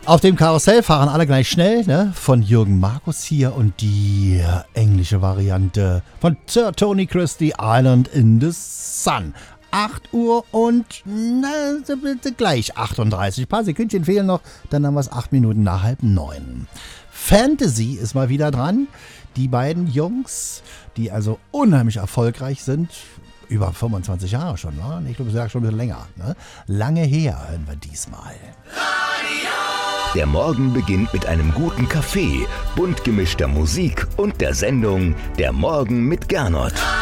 Auf dem Karussell fahren alle gleich schnell, ne? Von Jürgen Markus hier und die englische Variante von Sir Tony Christie, Island in the Sun. 8 Uhr und gleich 38. Ein paar Sekündchen fehlen noch, dann haben wir es 8 Minuten nach 8:30. Fantasy ist mal wieder dran. Die beiden Jungs, die also unheimlich erfolgreich sind, über 25 Jahre schon, ne? Ich glaube, es ist schon ein bisschen länger. Ne? Lange her hören wir diesmal. Der Morgen beginnt mit einem guten Kaffee, bunt gemischter Musik und der Sendung Der Morgen mit Gernot.